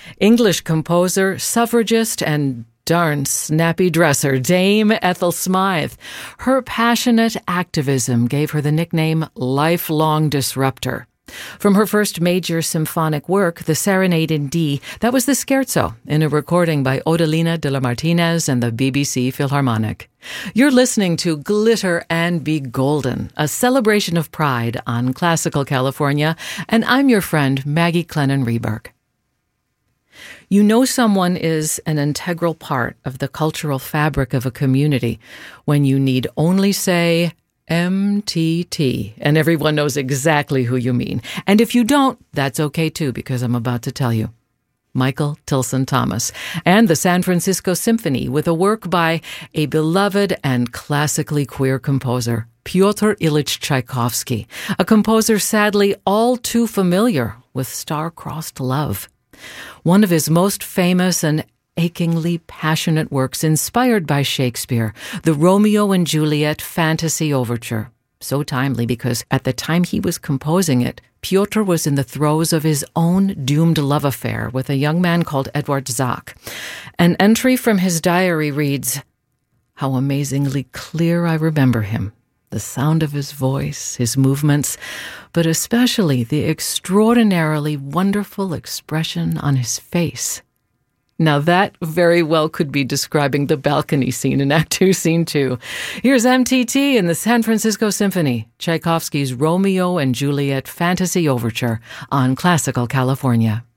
English composer, suffragist, and darn snappy dresser, Dame Ethel Smythe. Her passionate activism gave her the nickname Lifelong Disruptor. From her first major symphonic work, the Serenade in D, that was the Scherzo, in a recording by Odelina de la Martinez and the BBC Philharmonic. You're listening to Glitter and Be Golden, a celebration of pride on Classical California, and I'm your friend, Maggie Clennon-Reberg. You know someone is an integral part of the cultural fabric of a community when you need only say MTT, and everyone knows exactly who you mean. And if you don't, that's okay too, because I'm about to tell you. Michael Tilson Thomas and the San Francisco Symphony with a work by a beloved and classically queer composer, Pyotr Ilyich Tchaikovsky, a composer sadly all too familiar with star-crossed love. One of his most famous and achingly passionate works inspired by Shakespeare, the Romeo and Juliet Fantasy Overture. So timely because at the time he was composing it, Pyotr was in the throes of his own doomed love affair with a young man called Edward Zak. An entry from his diary reads, "How amazingly clear I remember him. The sound of his voice, his movements, but especially the extraordinarily wonderful expression on his face." Now that very well could be describing the balcony scene in Act 2, Scene 2. Here's MTT in the San Francisco Symphony, Tchaikovsky's Romeo and Juliet Fantasy Overture on Classical California.